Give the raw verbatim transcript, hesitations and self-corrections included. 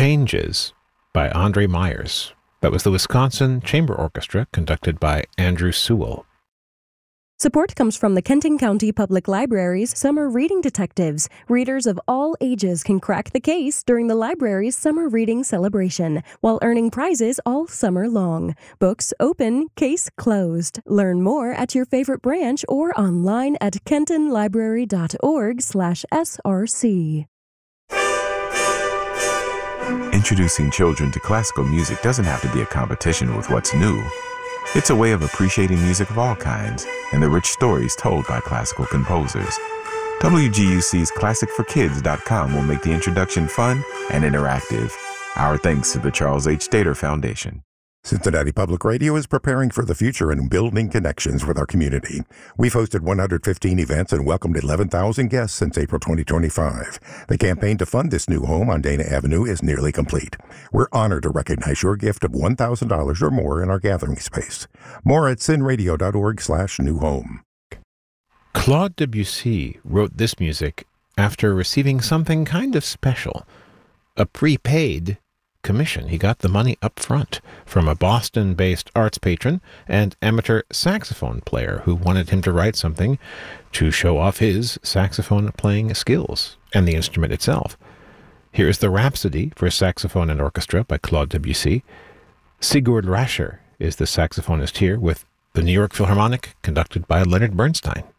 Changes by Andre Myers. That was the Wisconsin Chamber Orchestra, conducted by Andrew Sewell. Support comes from the Kenton County Public Library's Summer Reading Detectives. Readers of all ages can crack the case during the library's Summer Reading Celebration, while earning prizes all summer long. Books open, case closed. Learn more at your favorite branch or online at kentonlibrary.org slash SRC. Introducing children to classical music doesn't have to be a competition with what's new. It's a way of appreciating music of all kinds and the rich stories told by classical composers. W G U C's classic for kids dot com will make the introduction fun and interactive. Our thanks to the Charles H. Stater Foundation. Cincinnati Public Radio is preparing for the future and building connections with our community. We've hosted one hundred fifteen events and welcomed eleven thousand guests since April twenty twenty-five. The campaign to fund this new home on Dana Avenue is nearly complete. We're honored to recognize your gift of one thousand dollars or more in our gathering space. More at cinradio.org slash new home. Claude Debussy wrote this music after receiving something kind of special, a prepaid commission. He got the money up front from a Boston-based arts patron and amateur saxophone player who wanted him to write something to show off his saxophone playing skills and the instrument itself. Here is the Rhapsody for Saxophone and Orchestra by Claude Debussy. Sigurd Rascher is the saxophonist here with the New York Philharmonic, conducted by Leonard Bernstein.